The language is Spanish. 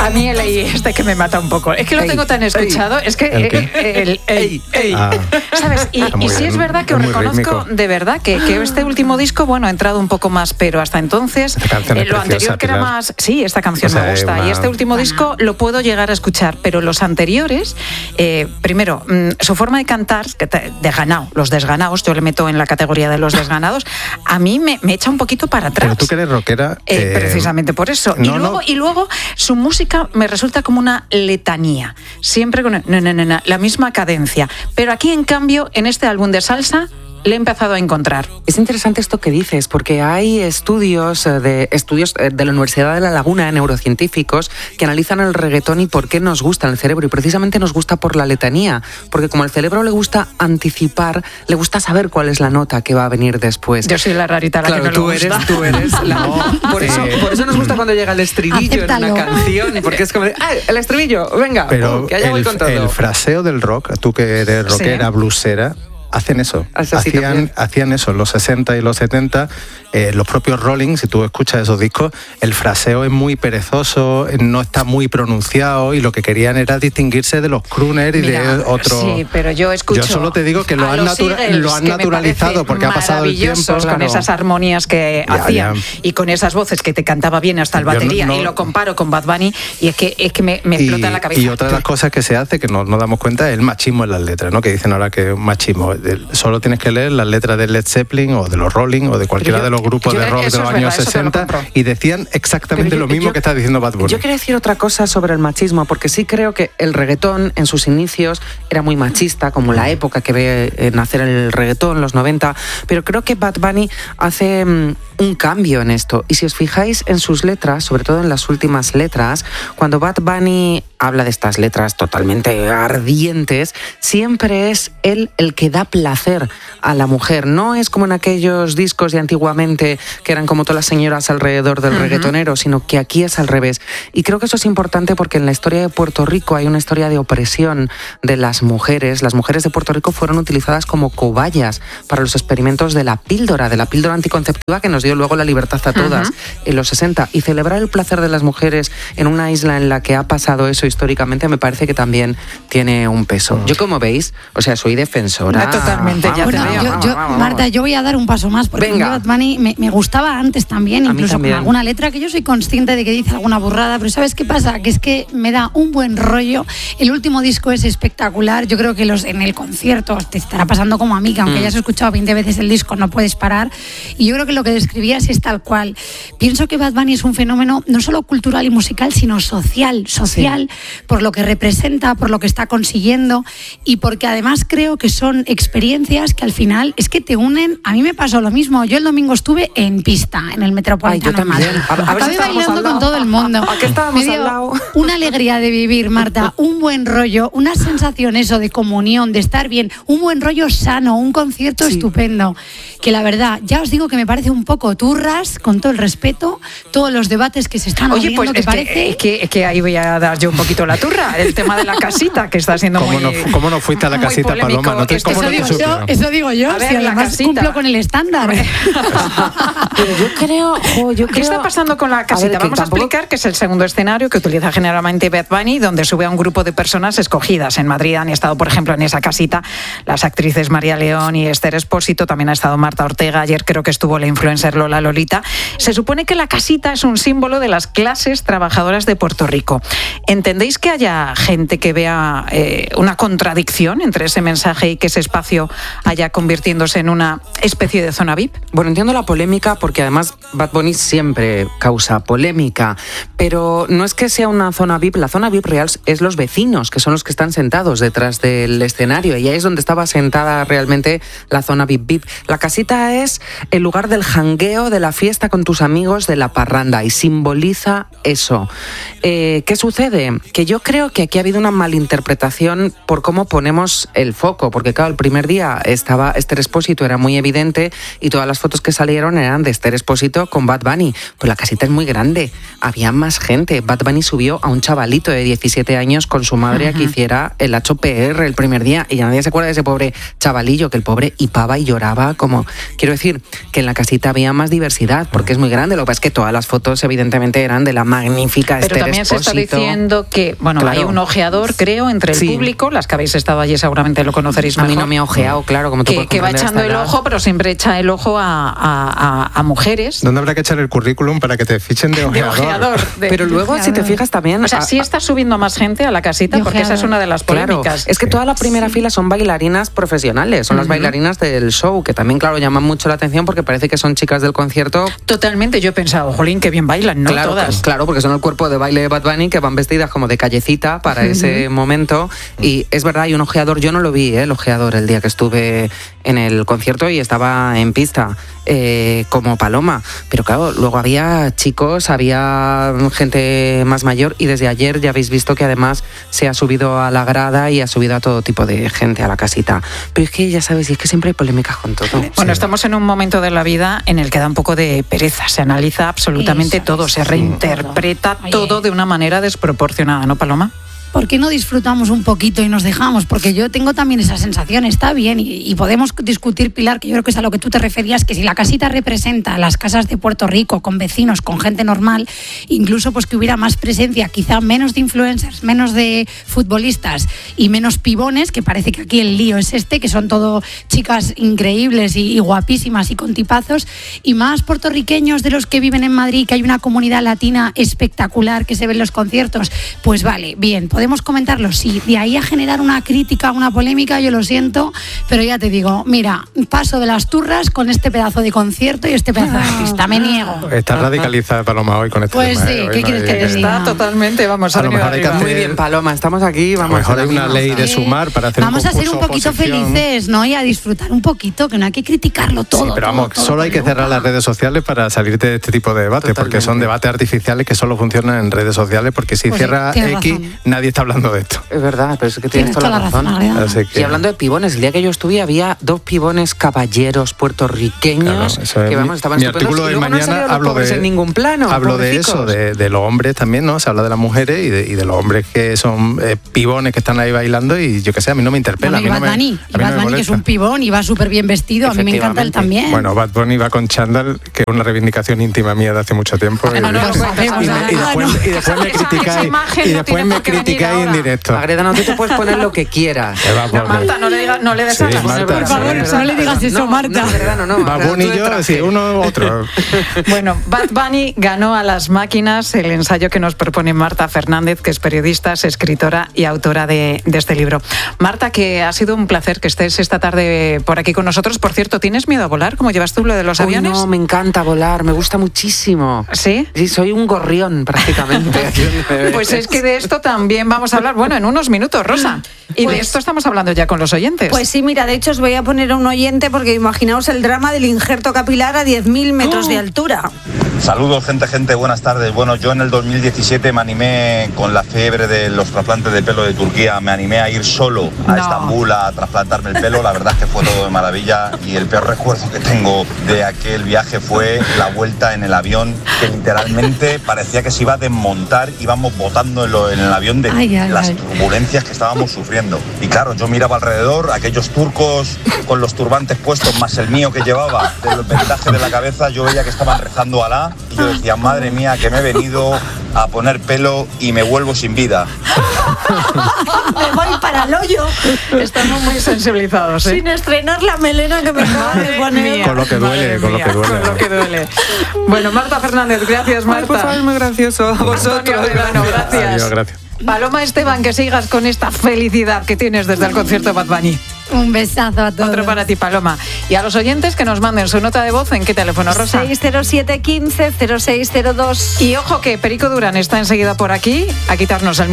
A mí el ey este que me mata un poco. Es que lo tengo tan escuchado. Es que el ey. ¿Sabes? Y sí es verdad que os reconozco de verdad que este último disco, bueno, ha entrado un poco más, pero hasta entonces lo anterior que era más... Sí, esta canción me gusta. Y este último disco lo puedo llegar a escuchar, pero los anteriores, primero, su forma de cantar, desganado, los desganados, yo le meto en la categoría de los desganados, a mí me echa un poquito para atrás. Pero tú que eres rockera... precisamente por eso. Y luego su música me resulta como una letanía, siempre con la misma cadencia. Pero aquí, en cambio, en este álbum de salsa, le he empezado a encontrar. Es interesante esto que dices, porque hay estudios de la Universidad de La Laguna, neurocientíficos, que analizan el reggaetón y por qué nos gusta en el cerebro. Y precisamente nos gusta por la letanía, porque como al cerebro le gusta anticipar, le gusta saber cuál es la nota que va a venir después. Yo soy la rarita, la que no le gusta. Tú eres la... Por eso nos gusta cuando llega el estribillo en una canción, porque es como el estribillo, venga, pero que allá voy con todo. El fraseo del rock, tú que eres rockera, blusera, hacen eso. Hacían eso en los 60 y los 70. Los propios Rolling, si tú escuchas esos discos, el fraseo es muy perezoso, no está muy pronunciado, y lo que querían era distinguirse de los crooners y de otros. Sí, pero yo escucho. Yo solo te digo que lo han naturalizado porque ha pasado el tiempo. Con esas armonías que hacían y con esas voces que te cantaba bien hasta el batería, y lo comparo con Bad Bunny, y es que me explota la cabeza. Y otra de las cosas que se hace, que no nos damos cuenta, es el machismo en las letras, ¿no? Que dicen ahora que es machismo. Solo tienes que leer las letras de Led Zeppelin o de los Rolling o de cualquiera de los grupos de rock de los años 60 y decían exactamente lo mismo que está diciendo Bad Bunny. Yo quería decir otra cosa sobre el machismo, porque sí creo que el reggaetón en sus inicios era muy machista, como la época que ve nacer el reggaetón, los 90, pero creo que Bad Bunny hace un cambio en esto. Y si os fijáis en sus letras, sobre todo en las últimas letras, cuando Bad Bunny habla de estas letras totalmente ardientes, siempre es él el que da placer a la mujer. No es como en aquellos discos de antiguamente que eran como todas las señoras alrededor del reggaetonero, sino que aquí es al revés. Y creo que eso es importante porque en la historia de Puerto Rico hay una historia de opresión de las mujeres. Las mujeres de Puerto Rico fueron utilizadas como cobayas para los experimentos de la píldora anticonceptiva que nos dio luego la libertad a todas en los 60. Y celebrar el placer de las mujeres en una isla en la que ha pasado eso históricamente me parece que también tiene un peso. Yo, como veis, o sea, soy defensora. Totalmente, ya bueno, Marta, yo voy a dar un paso más, porque Bad Bunny me gustaba antes también, incluso con alguna letra que yo soy consciente de que dice alguna burrada, pero ¿sabes qué pasa? Que es que me da un buen rollo. El último disco es espectacular. Yo creo que en el concierto te estará pasando como a mí, que aunque hayas escuchado 20 veces el disco no puedes parar. Y yo creo que lo que describías es tal cual. Pienso que Bad Bunny es un fenómeno no solo cultural y musical, sino social, por lo que representa, por lo que está consiguiendo, y porque además creo que son experiencias que al final es que te unen. A mí me pasó lo mismo. Yo el domingo estuve en pista, en el Metropolitano de Madrid. Acabé bailando con todo el mundo. ¿A qué estábamos al lado? Una alegría de vivir, Marta, un buen rollo, una sensación eso de comunión, de estar bien, un buen rollo sano, un concierto estupendo. Que la verdad, ya os digo que me parece un poco turras, con todo el respeto, todos los debates que se están abriendo, pues que parece... que ahí voy a dar yo un poquito la turra, el tema de la casita, que está siendo ¿Cómo no fuiste a la casita, polémico. Paloma? Eso digo yo, a ver, si además cumplo con el estándar. Pero yo creo... ¿Qué está pasando con la casita? Vamos a explicar que es el segundo escenario que utiliza generalmente Bad Bunny, donde sube a un grupo de personas escogidas. En Madrid han estado, por ejemplo, en esa casita las actrices María León y Esther Expósito, también ha estado Marta Ortega, ayer creo que estuvo la influencer Lola Lolita. Se supone que la casita es un símbolo de las clases trabajadoras de Puerto Rico. ¿Entendéis que haya gente que vea una contradicción entre ese mensaje y que ese espacio haya convirtiéndose en una especie de zona VIP? Bueno, entiendo la polémica porque además Bad Bunny siempre causa polémica, pero no es que sea una zona VIP. La zona VIP real es los vecinos, que son los que están sentados detrás del escenario, y ahí es donde estaba sentada realmente la zona VIP. La casita es el lugar del jangueo, de la fiesta con tus amigos, de la parranda, y simboliza eso. ¿Qué sucede? que yo creo que aquí ha habido una malinterpretación por cómo ponemos el foco, porque claro, el primer día estaba Esther Expósito, era muy evidente, y todas las fotos que salieron eran de Esther Expósito con Bad Bunny. Pues la casita es muy grande, había más gente. Bad Bunny subió a un chavalito de 17 años con su madre a que hiciera el HPR el primer día, y ya nadie se acuerda de ese pobre chavalillo, que el pobre hipaba y lloraba como... Quiero decir que en la casita había más diversidad, porque es muy grande. Lo que pasa es que todas las fotos evidentemente eran de la magnífica Esther Pero también Expósito. se está diciendo que, bueno, claro, hay un ojeador, creo, entre el público, las que habéis estado allí seguramente lo conoceréis mejor. A mí no me ha ojeado, claro, como tú puedes que va echando el ojo, pero siempre echa el ojo a mujeres. ¿Dónde habrá que echar el currículum para que te fichen de ojeador? Pero luego, si te fijas también... O sea, sí está subiendo más gente a la casita, porque esa es una de las polémicas. Claro, es que toda la primera fila son bailarinas profesionales, son las bailarinas del show, que también, claro, llaman mucho la atención porque parece que son chicas del concierto. Totalmente, yo he pensado, jolín, que bien bailan, ¿no? Claro, todas. Claro, porque son el cuerpo de baile de Bad Bunny, que van vestidas como de callecita para ese momento. Y es verdad, hay un ojeador, yo no lo vi, el ojeador, el día que estuve en el concierto y estaba en pista, como Paloma. Pero claro, luego había chicos, había gente más mayor, y desde ayer ya habéis visto que además se ha subido a la grada y ha subido a todo tipo de gente a la casita. Pero es que ya sabes, es que siempre hay polémicas con todo. Bueno, estamos en un momento de la vida en el que da un poco de pereza, se analiza absolutamente todo, se reinterpreta todo de una manera desproporcionada, ¿no, Paloma? ¿Por qué no disfrutamos un poquito y nos dejamos? Porque yo tengo también esa sensación, está bien, y podemos discutir, Pilar, que yo creo que es a lo que tú te referías, que si la casita representa las casas de Puerto Rico, con vecinos, con gente normal, incluso pues que hubiera más presencia, quizá menos de influencers, menos de futbolistas y menos pibones, que parece que aquí el lío es que son todo chicas increíbles y guapísimas y con tipazos, y más puertorriqueños de los que viven en Madrid, que hay una comunidad latina espectacular que se ve en los conciertos, pues vale, bien, podemos comentarlo, sí. De ahí a generar una crítica, una polémica, yo lo siento, pero ya te digo, mira, paso de las turras con este pedazo de concierto y este pedazo de artista, me niego. Está radicalizada Paloma hoy con este pues tema. Pues sí, ¿qué quieres que te diga? Está totalmente, vamos a lo mejor hay que hacer... Muy bien, Paloma, estamos aquí, vamos a lo mejor hay una ley de sumar para hacer vamos un a ser un poquito oposición. Felices, ¿no? Y a disfrutar un poquito, que no hay que criticarlo todo. Sí, pero vamos, todo, solo hay que cerrar las redes sociales para salirte de este tipo de debate, porque son debates artificiales que solo funcionan en redes sociales, porque si cierra X, nadie está hablando de esto. Es verdad, pero es que tienes toda la razón. Y hablando de pibones, el día que yo estuve había 2 pibones caballeros puertorriqueños, claro, que vamos, estaban mi estupendos. artículo de mañana hablo de en ningún plano. Hablo de eso, de los hombres también, ¿no? Se habla de las mujeres y de los hombres que son pibones que están ahí bailando, y yo qué sé, a mí no me interpela. Bueno, y Bad Bunny, que es un pibón y va súper bien vestido, a mí me encanta él también. Bueno, Bad Bunny va con chándal, que es una reivindicación íntima mía de hace mucho tiempo. Y después me criticáis en directo. Agreda, no te puedes poner lo que quieras. Marta, no le des a por favor, no le digas eso, Marta. Bad Bunny y yo, sí, uno u otro. Bueno, Bad Bunny ganó a las máquinas, el ensayo que nos propone Marta Fernández, que es periodista, es escritora y autora de este libro. Marta, que ha sido un placer que estés esta tarde por aquí con nosotros. Por cierto, ¿tienes miedo a volar? ¿Cómo llevas tú lo de los aviones? No, me encanta volar, me gusta muchísimo. ¿Sí? Sí, soy un gorrión prácticamente. Pues es que de esto también vamos a hablar, bueno, en unos minutos, Rosa. Y de esto estamos hablando ya con los oyentes. Pues sí, mira, de hecho os voy a poner a un oyente, porque imaginaos el drama del injerto capilar a 10.000 metros de altura. Saludos, gente, buenas tardes. Bueno, yo en el 2017 me animé con la fiebre de los trasplantes de pelo de Turquía, me animé a ir solo a Estambul a trasplantarme el pelo. La verdad es que fue todo de maravilla, y el peor recuerdo que tengo de aquel viaje fue la vuelta en el avión, que literalmente parecía que se iba a desmontar, íbamos botando en el avión de las turbulencias que estábamos sufriendo. Y claro, yo miraba alrededor, aquellos turcos con los turbantes puestos, más el mío que llevaba del vendaje de la cabeza, yo veía que estaban rezando a Alá, y yo decía, madre mía, que me he venido a poner pelo y me vuelvo sin vida. Me voy para el hoyo. Estamos muy sensibilizados, Sin estrenar la melena que me acaba de poner. Con lo que duele. Bueno, Marta Fernández, gracias, Marta. Por favor, es muy gracioso. A vosotros. Gracias. Adiós, gracias. Paloma Esteban, que sigas con esta felicidad que tienes desde el concierto de Bad Bunny. Un besazo a todos. Otro para ti, Paloma. Y a los oyentes que nos manden su nota de voz, ¿en qué teléfono, Rosa? 607 15 0602. Y ojo que Perico Durán está enseguida por aquí a quitarnos el